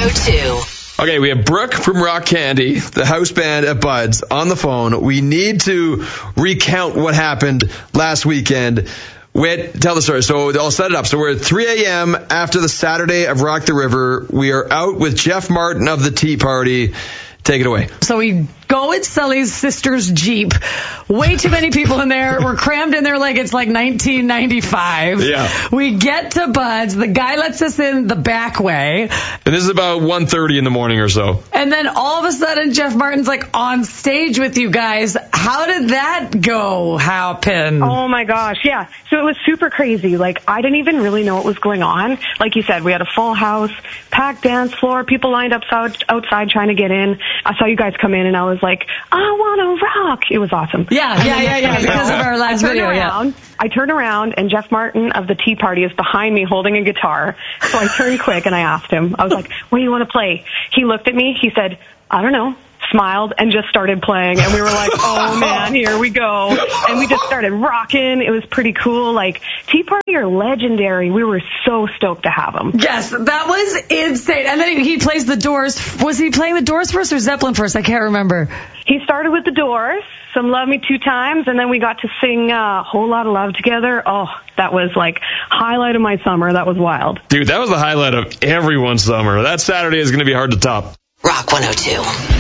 102. Okay, we have Brooke from Rock Candy, the house band at Bud's, on the phone. We need to recount what happened last weekend. Wait, tell the story. So I'll set it up. So we're at 3 a.m. after the Saturday of Rock the River. We are out with Jeff Martin of the Tea Party. Take it away. So we go in Sully's sister's Jeep. Way too many people in there. We're crammed in there like it's like 1995. Yeah. We get to Bud's. The guy lets us in the back way. And this is about 1:30 in the morning or so. And then all of a sudden, Jeff Martin's like on stage with you guys. How did that happen? Oh my gosh, yeah. So it was super crazy. Like, I didn't even really know what was going on. Like you said, we had a full house, packed dance floor, people lined up outside trying to get in. I saw you guys come in and I was like, I want to rock. It was awesome. Yeah. Because of our last video. I turn around and Jeff Martin of the Tea Party is behind me holding a guitar. So I turned quick and I asked him, I was like, what do you want to play? He looked at me. He said, I don't know. Smiled and just started playing, and we were like, oh man, here we go. And we just started rocking. It was pretty cool. Like, Tea Party are legendary. We were so stoked to have them. Yes, that was insane. And then he plays the Doors. Was he playing the Doors first or Zeppelin first? I can't remember. He started with the Doors, some Love Me Two Times, and then we got to sing a Whole Lot of Love together. Oh, that was like highlight of my summer. That was wild. Dude, that was the highlight of everyone's summer. That Saturday is going to be hard to top. Rock 102.